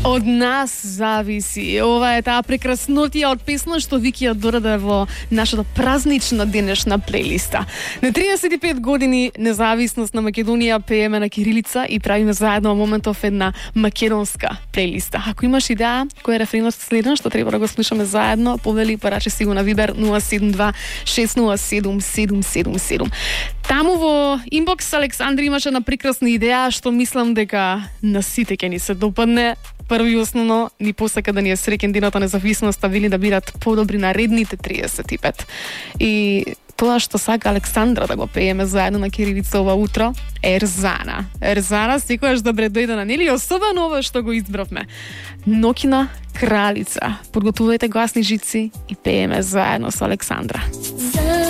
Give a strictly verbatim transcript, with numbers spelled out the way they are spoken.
Od nas зависи. Ова е таа прекраснотија од песна што Вики ја дораде во нашата празнична денешна плейлиста. На триесет и пет години независност на Македонија пееме на кирилица и правиме заедно моментов една македонска плейлиста. Ако имаш идеја кој е рефренот следен што треба да го слушаме заедно, повели параче си го на Вибер нула седум два шест нула седум седум седум седум. Таму во инбокс Александри имаше една прекрасна идеја што мислам дека на сите ќе ни се допадне. Први основно ни посака да ни е среќен денот на независноста, вели да бидат подобри наредните триесет и пет. И тоа што сака Александра да го пееме заедно на кирилица ова утро, Ерзана. Ерзана секогаш добре дојде на нели, особено ова што го избравме. Нокина кралица. Подготувајте гласни жици и пееме заедно со Александра.